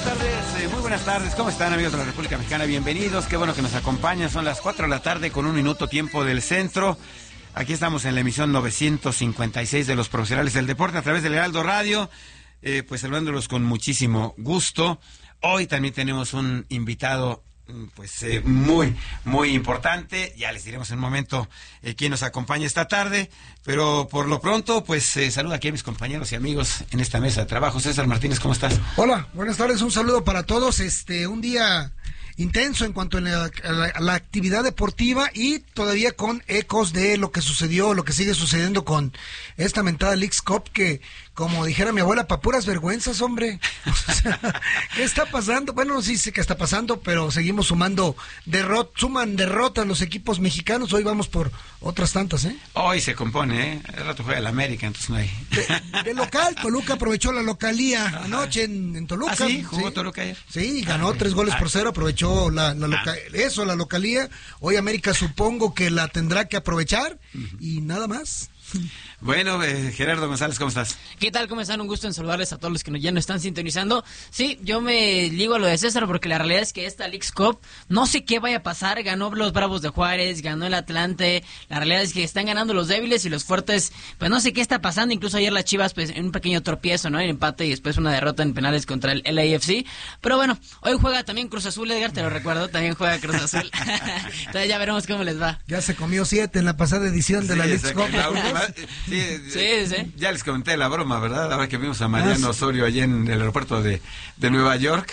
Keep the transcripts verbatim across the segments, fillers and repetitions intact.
tardes, eh, muy buenas tardes. ¿Cómo están, amigos de la República Mexicana? Bienvenidos, qué bueno que nos acompañan. Son las cuatro de la tarde con un minuto tiempo del centro. Aquí estamos en la emisión novecientos cincuenta y seis de los profesionales del deporte a través del Heraldo Radio, eh, pues saludándolos con muchísimo gusto. Hoy también tenemos un invitado pues eh, muy, muy importante. Ya les diremos en un momento eh, quién nos acompaña esta tarde, pero por lo pronto, pues eh, saludo aquí a mis compañeros y amigos en esta mesa de trabajo. César Martínez, ¿cómo estás? Hola, buenas tardes, un saludo para todos. Este, un día intenso en cuanto a la, a la, a la actividad deportiva y todavía con ecos de lo que sucedió, lo que sigue sucediendo con esta mentada Leagues Cup, que como dijera mi abuela, pa' puras vergüenzas, hombre. O sea, ¿qué está pasando? Bueno, sí sé qué está pasando, pero seguimos sumando derrot, suman derrotas los equipos mexicanos. Hoy vamos por otras tantas, ¿eh? Hoy se compone, ¿eh? El rato juega el América, entonces no hay. De, de local, Toluca aprovechó la localía. Ajá. Anoche en, en Toluca. ¿Ah, sí? ¿Jugó sí, Toluca ayer? Sí, ganó ah, tres goles ah, por cero, aprovechó la, la loca, ah, eso, la localía. Hoy América supongo que la tendrá que aprovechar uh-huh. y nada más. Bueno, eh, Gerardo González, ¿cómo estás? ¿Qué tal? ¿Cómo están? Un gusto en saludarles a todos los que ya nos están sintonizando. Sí, yo me ligo a lo de César porque la realidad es que esta Leagues Cup, no sé qué vaya a pasar, ganó los Bravos de Juárez, ganó el Atlante, la realidad es que están ganando los débiles y los fuertes, pues no sé qué está pasando, incluso ayer las Chivas, pues en un pequeño tropiezo, ¿no? El empate y después una derrota en penales contra el L A F C, pero bueno, hoy juega también Cruz Azul, Edgar, te lo recuerdo, también juega Cruz Azul, entonces ya veremos cómo les va. Ya se comió siete en la pasada edición sí, de la Leagues Cup. La última, sí, Sí, sí. Ya les comenté la broma, ¿verdad? Ahora que vimos a Mariano Osorio allí en el aeropuerto de, de Nueva York,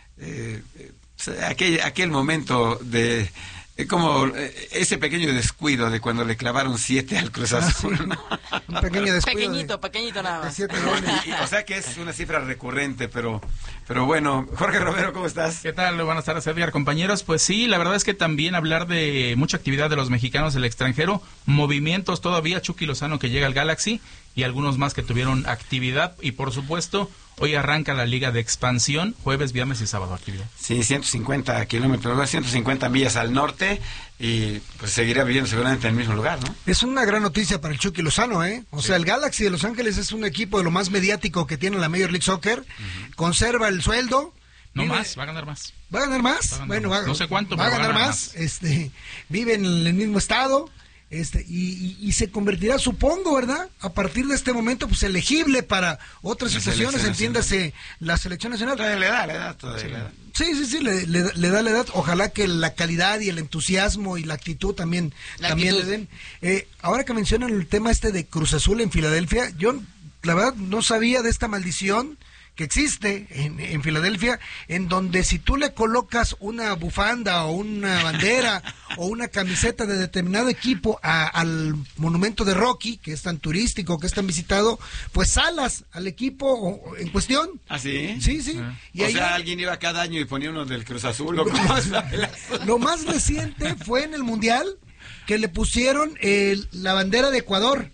eh, aquel, aquel momento de eh, como eh, ese pequeño descuido de cuando le clavaron siete al Cruz Azul, ¿no? Un pequeño descuido. Pequeñito, de, pequeñito nada más. Siete goles. Y, o sea que es una cifra recurrente, pero, pero bueno. Jorge Romero, ¿cómo estás? ¿Qué tal? Buenas tardes, Edgar, compañeros. Pues sí, la verdad es que también hablar de mucha actividad de los mexicanos del extranjero, movimientos todavía, Chucky Lozano que llega al Galaxy y algunos más que tuvieron actividad y por supuesto hoy arranca la Liga de Expansión, jueves, viernes y sábado actividad. Sí, ciento cincuenta kilómetros, ciento cincuenta millas al norte y pues seguirá viviendo seguramente en el mismo lugar, ¿no? Es una gran noticia para el Chucky Lozano, ¿eh? O sí. sea, el Galaxy de Los Ángeles es un equipo de lo más mediático que tiene la Major League Soccer, uh-huh. conserva el sueldo. No vive, más, va a ganar más. ¿Va a ganar más? Va a ganar bueno, más. Va, no sé cuánto, va a ganar, ganar más. más. Este, vive en el mismo estado. Este, y, y, y se convertirá, supongo, ¿verdad? A partir de este momento, pues elegible para otras la situaciones, entiéndase, la selección nacional. Le da, le da todavía. Sí, le da. sí, sí, sí le, le, le da la edad. Ojalá que la calidad y el entusiasmo y la actitud también, la también actitud. le den. Eh, ahora que mencionan el tema este de Cruz Azul en Filadelfia, yo la verdad no sabía de esta maldición que existe en, en Filadelfia, en donde si tú le colocas una bufanda o una bandera o una camiseta de determinado equipo a, al monumento de Rocky, que es tan turístico, que es tan visitado, pues salas al equipo en cuestión. ¿Ah, sí? Sí, sí. Ah. Y o ahí, sea, alguien iba cada año y ponía uno del Cruz Azul. Lo más, lo más reciente fue en el Mundial, que le pusieron el, la bandera de Ecuador.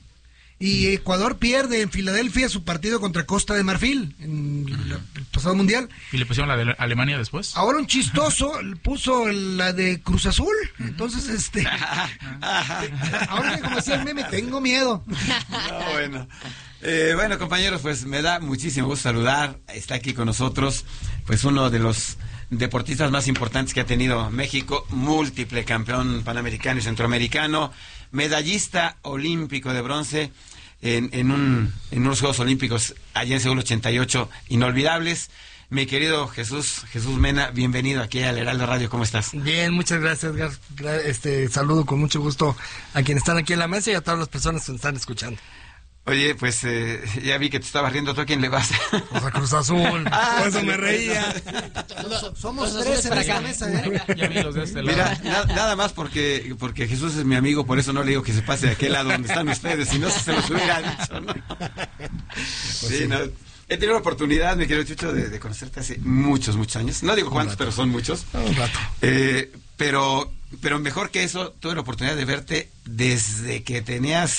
Y Ecuador pierde en Filadelfia su partido contra Costa de Marfil en la, el pasado mundial. ¿Y le pusieron la de Alemania después? Ahora un chistoso puso la de Cruz Azul. Entonces, este... ahora como decía el meme, tengo miedo. No, bueno. Eh, bueno, compañeros, pues me da muchísimo gusto saludar. Está aquí con nosotros, pues uno de los deportistas más importantes que ha tenido México, múltiple campeón panamericano y centroamericano, medallista olímpico de bronce en, en, un, en unos Juegos Olímpicos allá en Seúl ochenta y ocho, inolvidables. Mi querido Jesús, Jesús Mena, bienvenido aquí al Heraldo Radio, ¿cómo estás? Bien, muchas gracias, Edgar. Este, saludo con mucho gusto a quienes están aquí en la mesa y a todas las personas que nos están escuchando. Oye, pues eh, ya vi que te estabas riendo. ¿Tú a quién le vas? Pues a Cruz Azul. Ah, por eso sí, me reía. Somos los tres en esta mesa, ¿eh? Ya vi los de este lado. Mira, na, nada más porque porque Jesús es mi amigo, por eso no le digo que se pase de aquel lado donde están ustedes, si no se los hubiera dicho, ¿no? Pues sí, sí. No. He tenido la oportunidad, mi querido Chucho, de, de conocerte hace muchos, muchos años. No digo cuántos, pero son muchos. Un rato. Eh, pero, pero mejor que eso, tuve la oportunidad de verte desde que tenías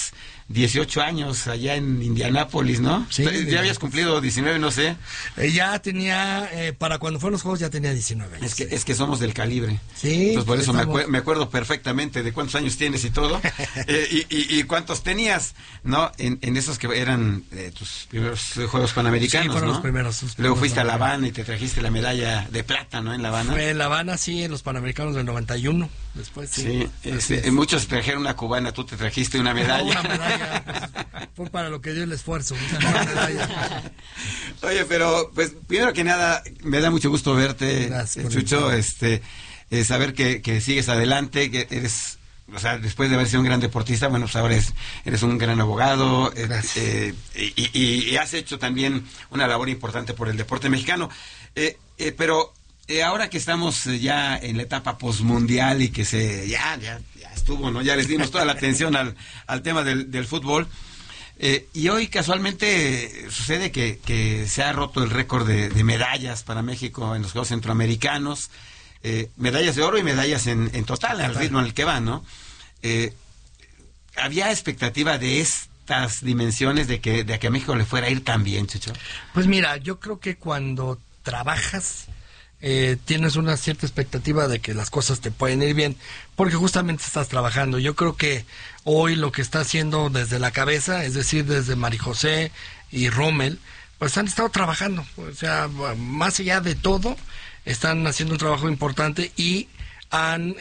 dieciocho años allá en Indianápolis, ¿no? Sí, ya habías cumplido diecinueve, no sé. Eh, ya tenía, eh, para cuando fueron los juegos ya tenía diecinueve años. Es que, es que somos del calibre. Sí. Entonces por eso me, estamos... acu- me acuerdo perfectamente de cuántos años tienes y todo. eh, y, y, y cuántos tenías, ¿no? En, en esos que eran eh, tus primeros eh, Juegos Panamericanos, Sí, fueron ¿no? los primeros, los Luego primeros fuiste a La Panamericanos. Habana y te trajiste la medalla de plata, ¿no? En La Habana. Fue en La Habana, sí, en los Panamericanos del noventa y uno. Después, sí. Sí, Así este, es. muchos trajeron una cubana, tú te trajiste una medalla. Una medalla, pues, fue para lo que dio el esfuerzo. Una medalla. Oye, pero pues primero que nada me da mucho gusto verte, Gracias, Chucho, por este, eh, saber que, que sigues adelante, que eres, o sea, después de haber sido un gran deportista, bueno, pues ahora eres, eres un gran abogado, eh, eh, y, y, y has hecho también una labor importante por el deporte mexicano, eh, eh, pero eh, ahora que estamos eh, ya en la etapa posmundial y que se, ya, ya, ya estuvo, ¿no? Ya les dimos toda la atención al, al tema del, del fútbol. Eh, y hoy casualmente eh, sucede que, que se ha roto el récord de, de medallas para México en los Juegos Centroamericanos, eh, medallas de oro y medallas en, en total, al ritmo en el que van, ¿no? Eh, ¿Había expectativa de estas dimensiones de que, de que a México le fuera a ir tan bien, Chucho? Pues mira, yo creo que cuando trabajas eh, tienes una cierta expectativa de que las cosas te pueden ir bien, porque justamente estás trabajando. Yo creo que hoy lo que está haciendo desde la cabeza, es decir, desde Marijosé y Rommel, pues han estado trabajando, o sea, más allá de todo, están haciendo un trabajo importante y han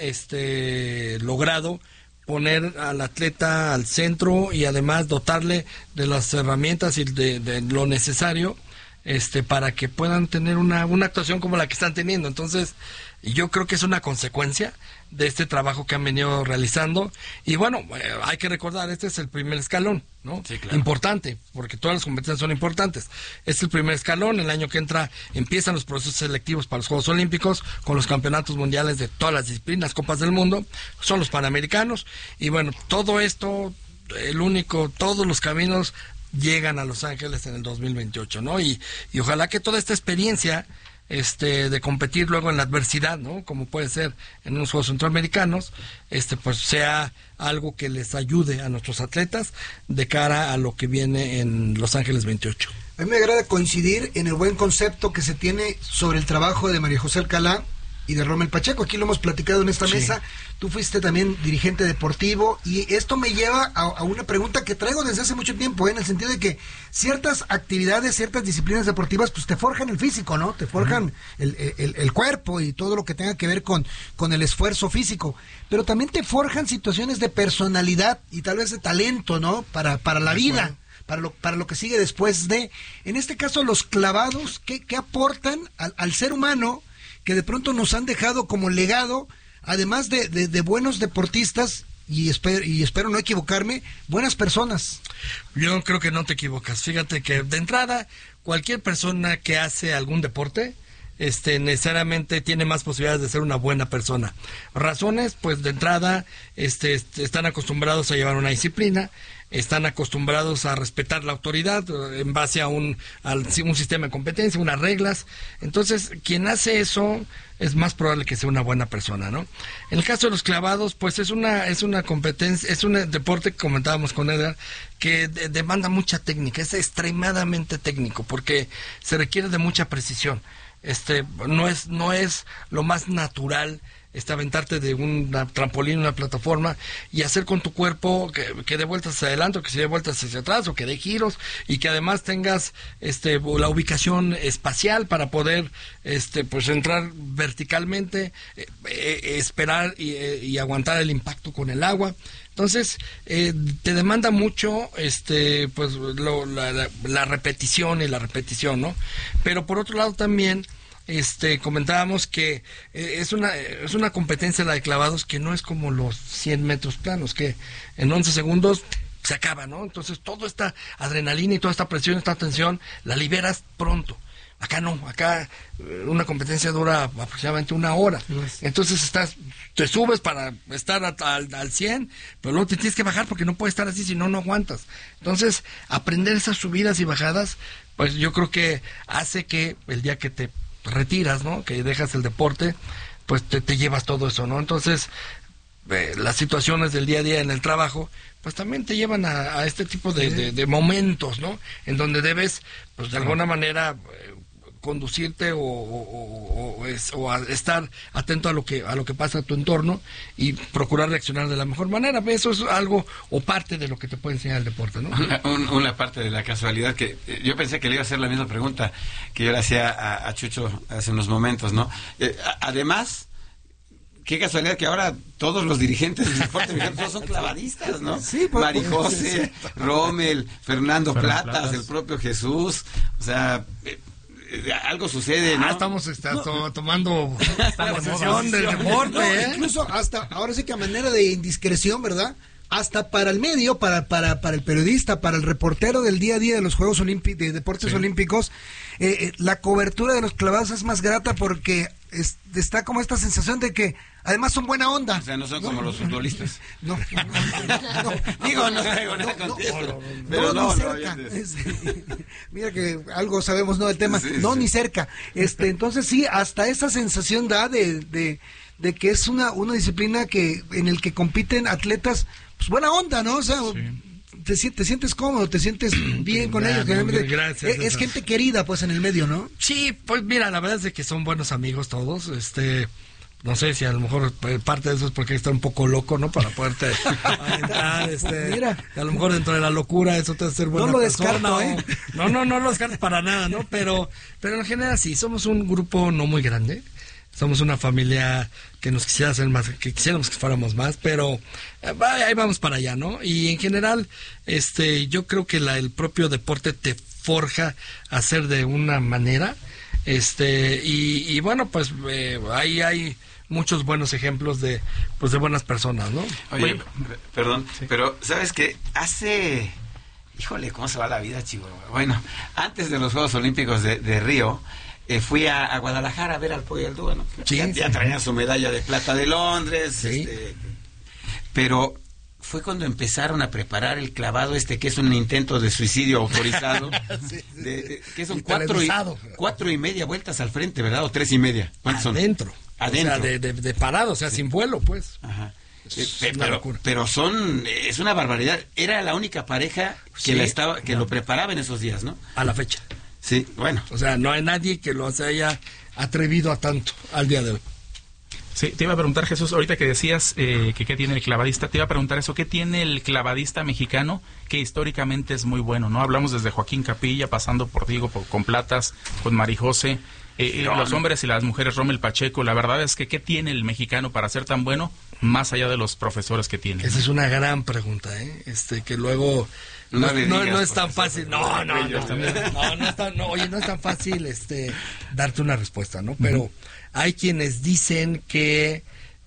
este logrado poner al atleta al centro y además dotarle de las herramientas y de, de lo necesario este para que puedan tener una, una actuación como la que están teniendo. Entonces, yo creo que es una consecuencia de este trabajo que han venido realizando. Y bueno, eh, hay que recordar, este es el primer escalón, ¿no? Sí, claro. Importante, porque todas las competencias son importantes. Este es el primer escalón. El año que entra empiezan los procesos selectivos para los Juegos Olímpicos, con los campeonatos mundiales de todas las disciplinas, Copas del Mundo, son los Panamericanos. Y bueno, todo esto, el único, todos los caminos llegan a Los Ángeles en el dos mil veintiocho, ¿no? Y, y ojalá que toda esta experiencia este de competir luego en la adversidad, ¿no? Como puede ser en unos Juegos Centroamericanos, este pues sea algo que les ayude a nuestros atletas de cara a lo que viene en Los Ángeles veintiocho. A mí me agrada coincidir en el buen concepto que se tiene sobre el trabajo de María José Alcalá y de Rommel Pacheco. Aquí lo hemos platicado en esta Sí. mesa. Tú fuiste también dirigente deportivo y esto me lleva a, a una pregunta que traigo desde hace mucho tiempo, ¿eh? En el sentido de que ciertas actividades, ciertas disciplinas deportivas, pues te forjan el físico, ¿no? Te forjan uh-huh. el, el, el cuerpo y todo lo que tenga que ver con, con el esfuerzo físico, pero también te forjan situaciones de personalidad y tal vez de talento, ¿no? Para, para la vida. Bueno. Para lo, para lo que sigue después de, en este caso, los clavados, ¿qué, qué aportan al, al ser humano que de pronto nos han dejado como legado, además de, de, de buenos deportistas, y espero, y espero no equivocarme, buenas personas? Yo creo que no te equivocas. Fíjate que de entrada, cualquier persona que hace algún deporte, este necesariamente tiene más posibilidades de ser una buena persona. Razones, pues de entrada, este, este están acostumbrados a llevar una disciplina, están acostumbrados a respetar la autoridad en base a un, a un sistema de competencia, unas reglas. Entonces, quien hace eso es más probable que sea una buena persona, ¿no? En el caso de los clavados, pues es una es una competencia, es un deporte que comentábamos con Edgar, que de, demanda mucha técnica, es extremadamente técnico, porque se requiere de mucha precisión. Este no es no es lo más natural este aventarte de una trampolín, una plataforma y hacer con tu cuerpo que, que dé vueltas hacia adelante, o que se dé vueltas hacia atrás, o que dé giros, y que además tengas este la ubicación espacial para poder este pues entrar verticalmente, eh, eh, esperar y, eh, y aguantar el impacto con el agua. Entonces, eh, te demanda mucho este pues lo, la, la, la repetición y la repetición, ¿no? Pero por otro lado también este comentábamos que eh, es una es una competencia la de clavados que no es como los cien metros planos, que en once segundos se acaba, ¿no? Entonces toda esta adrenalina y toda esta presión, esta tensión la liberas pronto. Acá no, acá eh, una competencia dura aproximadamente una hora. Entonces estás, te subes para estar a, al, al cien, pero luego te tienes que bajar porque no puedes estar así, si no, no aguantas. Entonces, aprender esas subidas y bajadas, pues yo creo que hace que el día que te retiras, ¿no? Que dejas el deporte, pues te, te llevas todo eso, ¿no? Entonces, eh, las situaciones del día a día en el trabajo, pues también te llevan a, a este tipo de, de, de momentos, ¿no? En donde debes, pues de alguna manera, eh, conducirte o, o, o, o, es, o a estar atento a lo que a lo que pasa a tu entorno y procurar reaccionar de la mejor manera. Eso es algo o parte de lo que te puede enseñar el deporte, ¿no? Una, una parte de la casualidad que eh, yo pensé que le iba a hacer la misma pregunta que yo le hacía a, a Chucho hace unos momentos, ¿no? Eh, a, además, qué casualidad que ahora todos los dirigentes del deporte mexicano todos son clavadistas, ¿no? Sí, pues, Marijose, Rommel, Fernando Fernando Platas, Platas, el propio Jesús, o sea, eh, eh, algo sucede, ¿no? Ah, estamos está, No. to, tomando Está de posesión moda. del deporte, No, ¿eh? incluso hasta, ahora sí que a manera de indiscreción, ¿verdad? Hasta para el medio, para, para, para el periodista, para el reportero del día a día de los Juegos Olímpicos, de Deportes Sí. Olímpicos, eh, eh, la cobertura de los clavados es más grata porque es- está como esta sensación de que además son buena onda. O sea, no son como los futbolistas. No, no, no, no. Digo, no traigo nada No, con no, esto, no, no, pero no, no, ni no, cerca. ya- Es- mira que algo sabemos, ¿no? Del tema. Sí, no, sí. ni cerca. Este, entonces sí, hasta esa sensación da de, de, de que es una, una disciplina que en el que compiten atletas, pues buena onda, ¿no? O sea, te, si- te sientes cómodo, te sientes bien con Claro, ellos. Generalmente, gracias, es, es César. gente querida, pues, en el medio, ¿no? Sí, pues mira, la verdad es de que son buenos amigos todos, este, no sé si a lo mejor eh, parte de eso es porque está un poco loco, ¿no? Para poderte aventar, este, Mira. a lo mejor dentro de la locura eso te hace ser buena No lo persona, descarto, o- ¿eh? No, no, no lo descarto para nada, ¿no? Pero, pero en general sí, somos un grupo no muy grande. Somos una familia que nos quisiera hacer más, que quisiéramos que fuéramos más, pero eh, va- ahí vamos para allá, ¿no? Y en general, este, yo creo que la, el propio deporte te forja a ser de una manera, este, y, y bueno, pues eh, ahí hay muchos buenos ejemplos de, pues de buenas personas, ¿no? Oye, Oye, p- perdón, pero ¿sabes qué? Hace... Híjole, ¿cómo se va la vida, chivo? Bueno, antes de los Juegos Olímpicos de, de Río, eh, fui a, a Guadalajara a ver al Pollo y al Dúo, ¿no? Sí, ya, sí. ya traían su medalla de plata de Londres, Sí. este, pero fue cuando empezaron a preparar el clavado este, que es un intento de suicidio autorizado, Sí, sí, de- de- que son Y cuatro y, televisado. cuatro y media vueltas al frente, ¿verdad? O tres y media. ¿Cuántos son? Adentro. Adentro. O sea, de, de, de parado, o sea, sin vuelo, pues. Ajá. Es Eh, una pero, locura. pero son, es una barbaridad. Era la única pareja que Sí. la estaba, que lo preparaba en esos días, ¿no? A la fecha. Sí, bueno. O sea, no hay nadie que lo se haya atrevido a tanto al día de hoy. Sí, te iba a preguntar, Jesús, ahorita que decías eh, que qué tiene el clavadista, te iba a preguntar eso, ¿qué tiene el clavadista mexicano que históricamente es muy bueno, ¿no? Hablamos desde Joaquín Capilla, pasando por, digo, por, con Platas, con Marijose, eh, No, los no. hombres y las mujeres, Rommel Pacheco, la verdad es que ¿qué tiene el mexicano para ser tan bueno, más allá de los profesores que tiene? Esa es una gran pregunta, ¿eh? Este, que luego No no, le no- digas, no es tan profesor, fácil. No, no, no, ellos no, no, es tan, no, oye, no es tan fácil, este, darte una respuesta, ¿no? Pero hay quienes dicen que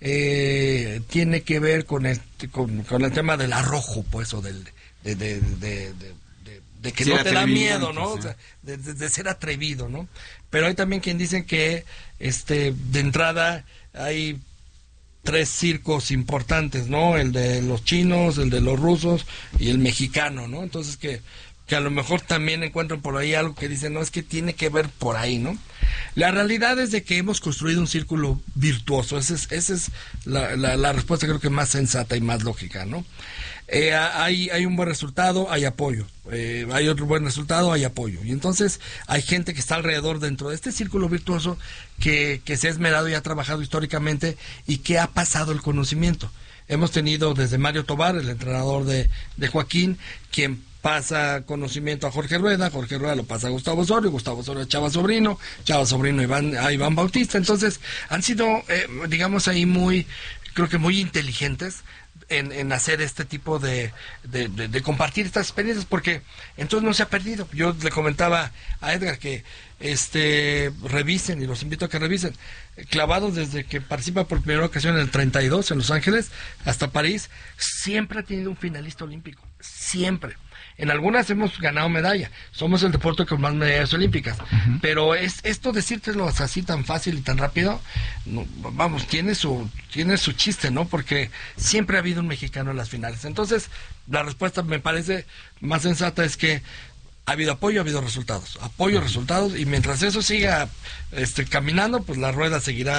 eh, tiene que ver con el, con, con el tema del arrojo, pues, o del, de, de, de, de, de- de que Sí, no el te da atrevimiento, miedo, ¿no? sí. O sea, de, de- de ser atrevido, ¿no? Pero hay también quien dicen que, este, de entrada hay tres circos importantes, ¿no? El de los chinos, el de los rusos y el mexicano, ¿no? Entonces que, que a lo mejor también encuentran por ahí algo que dicen, no, es que tiene que ver por ahí, ¿no? La realidad es de que hemos construido un círculo virtuoso, esa es, esa es la, la, la respuesta creo que más sensata y más lógica, ¿no? Eh, hay, hay un buen resultado, hay apoyo. Eh, hay otro buen resultado, hay apoyo. Y entonces hay gente que está alrededor dentro de este círculo virtuoso que, que se ha esmerado y ha trabajado históricamente y que ha pasado el conocimiento. Hemos tenido desde Mario Tobar, el entrenador de, de Joaquín, quien pasa conocimiento a Jorge Rueda, Jorge Rueda lo pasa a Gustavo Osorio, Gustavo Osorio a Chava Sobrino, Chava Sobrino a Iván, a Iván Bautista. Entonces han sido, eh, digamos ahí muy, creo que muy inteligentes en, en hacer este tipo de, de, de, de compartir estas experiencias, porque entonces no se ha perdido. Yo le comentaba a Edgar que este revisen, y los invito a que revisen, Clavados desde que participa por primera ocasión en el treinta y dos en Los Ángeles hasta París, siempre ha tenido un finalista olímpico, siempre. En algunas hemos ganado medalla, somos el deporte con más medallas olímpicas, uh-huh. Pero es esto decírtelo así tan fácil y tan rápido, no, vamos, tiene su tiene su chiste, ¿no? Porque siempre ha habido un mexicano en las finales. Entonces, la respuesta me parece más sensata es que ha habido apoyo, ha habido resultados, apoyo, uh-huh. resultados, y mientras eso siga este, caminando, pues la rueda seguirá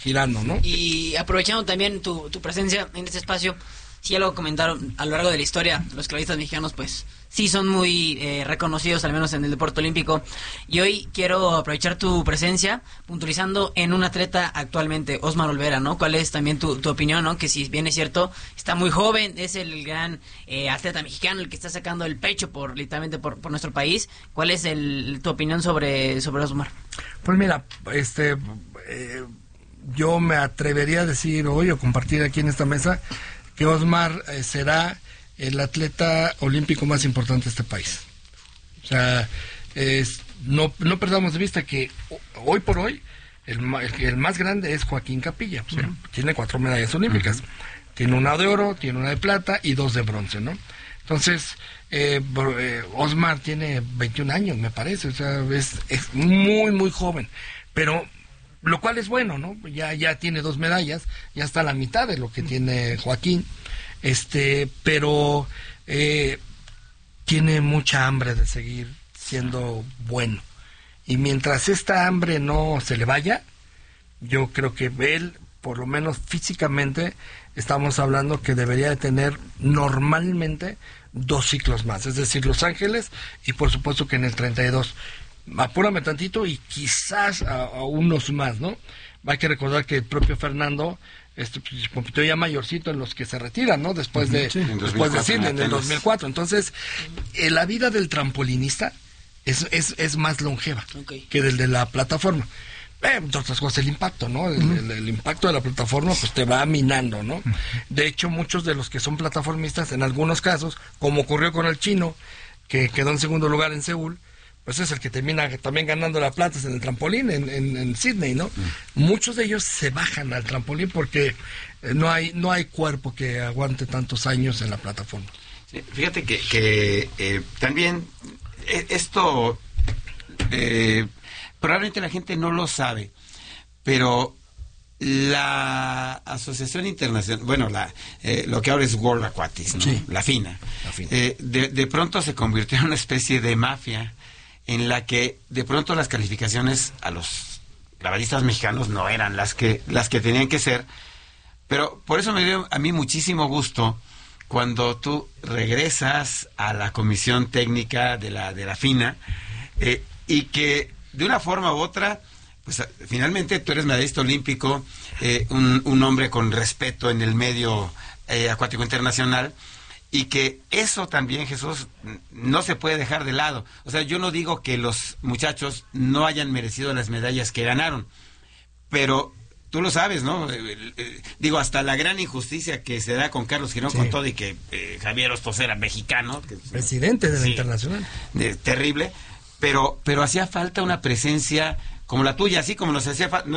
girando, ¿no? Y aprovechando también tu, tu presencia en este espacio, sí, ya lo comentaron a lo largo de la historia, los clavadistas mexicanos pues sí son muy eh, reconocidos, al menos en el deporte olímpico, y hoy quiero aprovechar tu presencia puntualizando en un atleta actualmente, Osmar Olvera, ¿no? ¿Cuál es también tu, tu opinión, ¿no? Que si bien es cierto, está muy joven, es el gran eh, atleta mexicano, el que está sacando el pecho por literalmente por, por nuestro país. ¿Cuál es el, tu opinión sobre, sobre Osmar? Pues mira, este... Eh, yo me atrevería a decir hoy o compartir aquí en esta mesa que Osmar eh, será el atleta olímpico más importante de este país. O sea, es, no, no perdamos de vista que hoy por hoy el, el, el más grande es Joaquín Capilla. O sea, uh-huh. Tiene cuatro medallas olímpicas. Uh-huh. Tiene una de oro, tiene una de plata y dos de bronce, ¿no? Entonces, eh, eh, Osmar tiene veintiún años, me parece. O sea, es, es muy, muy joven. Pero... lo cual es bueno, ¿no? Ya ya tiene dos medallas, ya está a la mitad de lo que tiene Joaquín, este, pero eh, tiene mucha hambre de seguir siendo bueno. Y mientras esta hambre no se le vaya, yo creo que él, por lo menos físicamente, estamos hablando que debería de tener normalmente dos ciclos más, es decir, Los Ángeles y por supuesto que en el treinta y dos. Apúrame tantito y quizás a, a unos más, ¿no? Hay que recordar que el propio Fernando este, pues, compitió ya mayorcito en los que se retiran, ¿no? Después de sí, después de Sydney, en el dos mil cuatro. Entonces, eh, la vida del trampolinista es, es, es más longeva okay. que del de la plataforma. Eh, entre otras cosas, el impacto, ¿no? El, uh-huh. el, el impacto de la plataforma, pues te va minando, ¿no? Uh-huh. De hecho, muchos de los que son plataformistas, en algunos casos, como ocurrió con el chino, que quedó en segundo lugar en Seúl, pues es el que termina también ganando la plata en el trampolín en, en, en Sydney, ¿no? Mm. Muchos de ellos se bajan al trampolín porque no hay no hay cuerpo que aguante tantos años en la plataforma. Sí, fíjate que, que eh, también eh, esto eh, probablemente la gente no lo sabe, pero la Asociación Internacional, bueno, la eh, lo que ahora es World Aquatics, ¿no? Sí. La FINA, la FINA. Eh, de, de pronto se convirtió en una especie de mafia en la que de pronto las calificaciones a los clavadistas mexicanos no eran las que las que tenían que ser, pero por eso me dio a mí muchísimo gusto cuando tú regresas a la comisión técnica de la de la FINA eh, y que de una forma u otra, pues finalmente tú eres medallista olímpico, eh, un, un hombre con respeto en el medio eh, acuático internacional. Y que eso también, Jesús, no se puede dejar de lado. O sea, yo no digo que los muchachos no hayan merecido las medallas que ganaron, pero tú lo sabes, ¿no? Eh, eh, digo, hasta la gran injusticia que se da con Carlos Girón, sí. Con todo y que eh, Javier Hostos era mexicano. Que, presidente de la sí, internacional. De, terrible, pero, pero hacía falta una presencia como la tuya, así como nos hacía falta...